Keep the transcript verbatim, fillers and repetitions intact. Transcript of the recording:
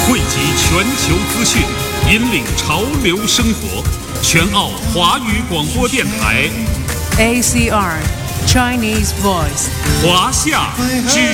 汇集全球资讯，引领潮流生活。全澳华语广播电台 A C R Chinese Voice 华夏之